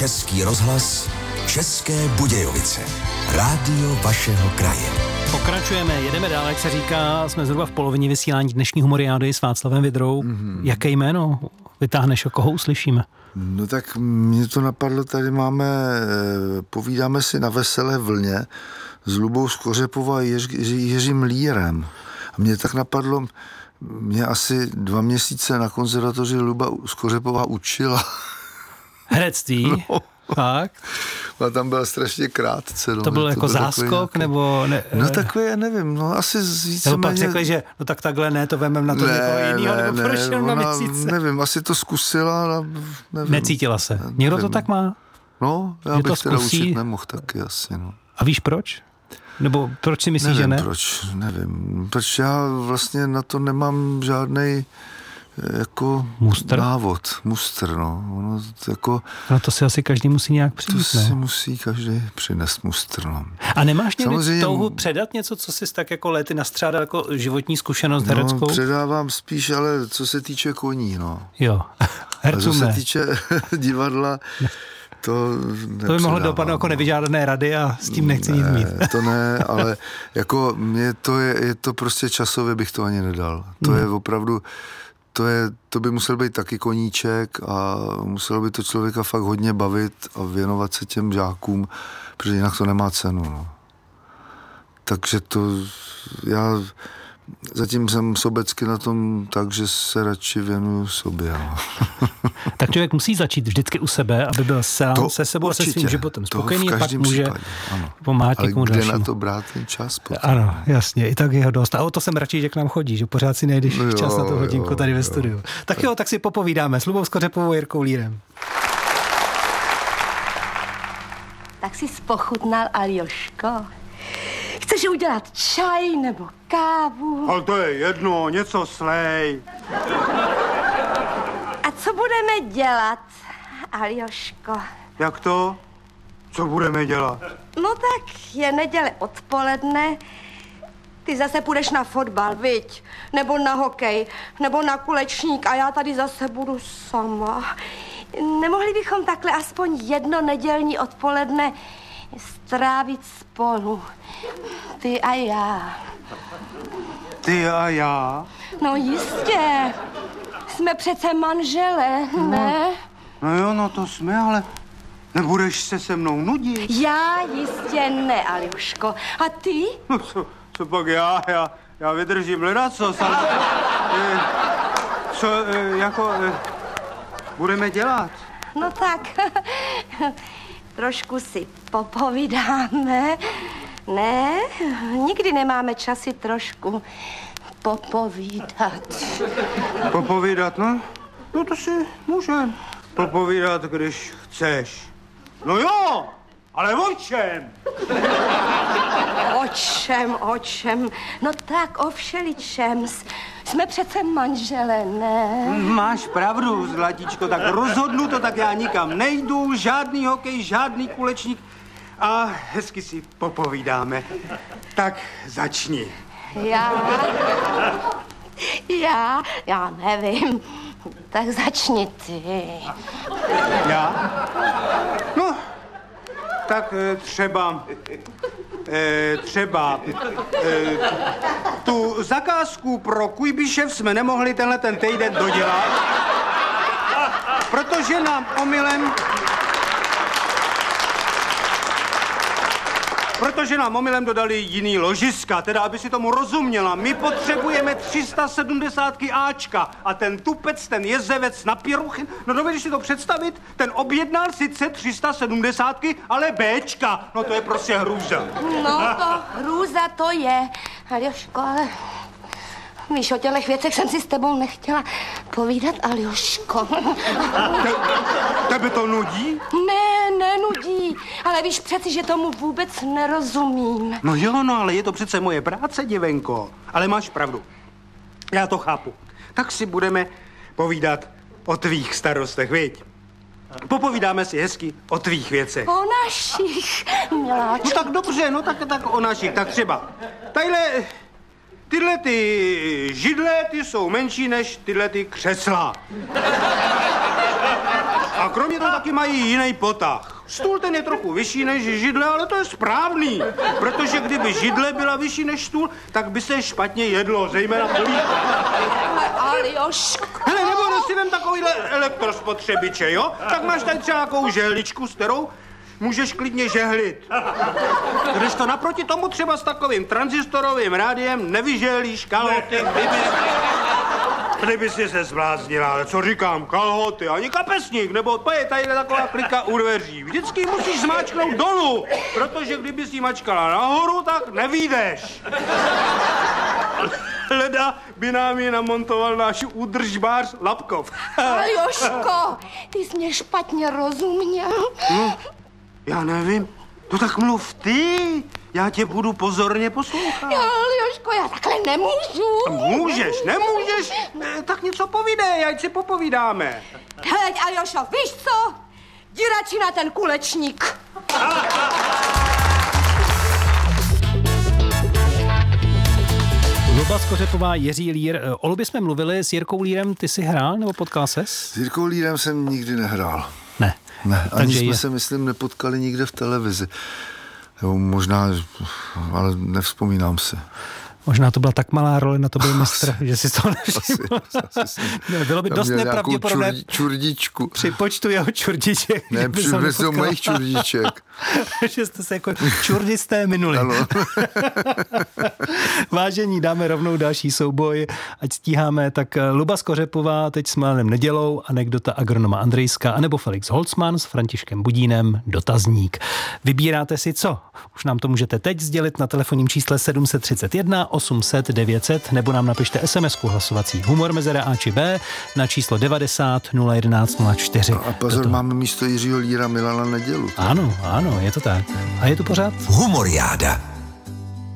Český rozhlas, České Budějovice. Rádio vašeho kraje. Pokračujeme, jedeme dál, jak se říká, jsme zhruba v polovině vysílání dnešní humoriády s Václavem Vidrou. Jaké jméno vytáhneš, o koho uslyšíme? No tak mě to napadlo, tady povídáme si na Veselé vlně s Lubou Skořepovou a Jiřím Lírem. A mě tak napadlo, mě asi 2 měsíce na konzervatoři Luba Skořepová učila. Herectví? No. Tak. A tam byla strašně krátce. No. To bylo jako záskok, nebo... Ne, no takový, já nevím, no asi víceméně... Nebo pak řekli, že no tak takhle ne, to vememe na to někoho jiného, nebo proč jenom na měsíce? Nevím, asi to zkusila, nevím. Necítila se. Někdo to tak má? No, já bych teda učit nemohl taky asi, no. A víš proč? Nebo proč si myslíš, že ne? Nevím, proč já vlastně na to nemám žádnej jako mustr, no. Ono jako... No to si asi každý musí nějak přijít, to si musí každý přinést mustr, no. A nemáš někdy samozřejmě touhu předat něco, co jsi tak jako lety nastřádal jako životní zkušenost hereckou? No, předávám spíš, ale co se týče koní, no. Jo, hercům co se týče divadla, to by mohlo dopadnout jako nevyžádané rady a s tím nechci nic mít. To ne, ale jako mě je to prostě časově bych to ani nedal. To je opravdu, to by musel být taky koníček a muselo by to člověka fakt hodně bavit a věnovat se těm žákům, protože jinak to nemá cenu. No. Takže já zatím jsem sobecky na tom tak, že se radši věnuju sobě. No. Tak člověk musí začít vždycky u sebe, aby byl sám se sebou a se svým životem spokojený, pak může pomáhat někomu dalšímu. Ale kde na to brát ten čas potom? Ano, jasně, i tak je ho dost. A o to jsem radši, že k nám chodí, že pořád si nejdeš čas na tu hodinku tady ve studiu. Tak jo, tak si popovídáme s Lubou Skořepovou a Jirkou Lírem. Tak si spochutnal, Aljoško. Chceš udělat čaj nebo kávu? Ale to je jedno, něco slej. A co budeme dělat, Aljoško? Jak to? Co budeme dělat? No tak je neděle odpoledne. Ty zase půjdeš na fotbal, viď? Nebo na hokej, nebo na kulečník a já tady zase budu sama. Nemohli bychom takhle aspoň jedno nedělní odpoledne strávit spolu. Ty a já. Ty a já? No jistě. Jsme přece manželé, ne? No jo, no to jsme, ale nebudeš se mnou nudit? Já jistě ne, Aljuško. A ty? No co pak já vydržím ledacos, ale budeme dělat? No tak, trošku si popovídáme. Ne, nikdy nemáme čas si trošku popovídat. Popovídat, no? No to si můžem popovídat, když chceš. No jo, ale o čem? O čem? No tak o všeličem. Jsme přece manželé, ne? Máš pravdu, zlatíčko, tak rozhodnu to, tak já nikam nejdu, žádný hokej, žádný kulečník a hezky si popovídáme. Tak začni. Já nevím. Tak začni ty. Já? No, tak třeba tu zakázku pro Kujbišev jsme nemohli tenhle ten týden dodělat, protože nám omylem dodali jiný ložiska, teda aby si tomu rozuměla. My potřebujeme 370 Ačka a ten tupec, ten jezevec na Pěruchin, no dovedeš si to představit? Ten objednal sice 370, ale Bčka, no to je prostě hrůza. No to hrůza to je, Aljoško, ale víš, o těchto věcech jsem si s tebou nechtěla povídat, Aljoško. Tebe to nudí? Ne, nenudí, ale víš přeci, že tomu vůbec nerozumím. No jo, no, ale je to přece moje práce, děvenko. Ale máš pravdu. Já to chápu. Tak si budeme povídat o tvých starostech, viď? Popovídáme si hezky o tvých věcech. O našich, miláčku. No tak dobře, no tak o našich. Tak třeba tyhle ty židle, ty jsou menší než tyhle ty křesla. A kromě toho taky mají jiný potah. Stůl ten je trochu vyšší než židle, ale to je správný. Protože kdyby židle byla vyšší než stůl, tak by se špatně jedlo, zejména polívka. Aljoško. Hele, nebo si vem takovýhle elektrospotřebiče, jo? Tak máš tady třeba takovou žehličku, s kterou můžeš klidně žehlit. Když to naproti tomu třeba s takovým tranzistorovým rádiem nevyžehlíš kalhoty, kdyby si se zbláznila, ale co říkám, kalhoty, ani kapesník, nebo to je tady taková klika u dveří. Vždycky musíš zmáčknout dolů, protože kdyby si mačkala nahoru, tak nevyjdeš. Leda by nám je namontoval náš údržbář Lapkov. Aljoško, ty jsi mě špatně rozuměl. No, já nevím. No tak mluv ty. Já tě budu pozorně poslouchat. Aljoško, já takhle nemůžu. Můžeš, nemůžeš? Tak něco povídej, ať si popovídáme. Hleď, Aljošo, víš co? Jdi radši na ten kulečník. Luba Skořepová, Jiří Lír. O Lubě jsme mluvili, s Jirkou Lírem ty jsi hrál nebo potkal ses? S Jirkou Lírem jsem nikdy nehrál. Ne. Ne, ani jsme se, myslím, nepotkali nikde v televizi. Jo, možná, ale nevzpomínám si. Možná to byla tak malá role, na to byl mistr, že si to nevšiml. Bylo by dost nepravděpodobné čurdičku. Při počtu jeho čurdiček. Ne, při mojich čurdiček. Že jste se jako čurdisté minuli. Ano. Vážení, dáme rovnou další souboj, ať stíháme. Tak Luba Skořepová teď s Milanem Nedělou, anekdota agronoma Andrejska, anebo Felix Holzmann s Františkem Budínem, dotazník. Vybíráte si co? Už nám to můžete teď sdělit na telefonním čísle 731 800 900 nebo nám napište SMS-ku hlasovací humor mezera A či B na číslo 90 011 04. A pozor, máme místo Jiřího Líra Milana Nedělu. Ano, je to tak. A je to pořád? Humoriáda.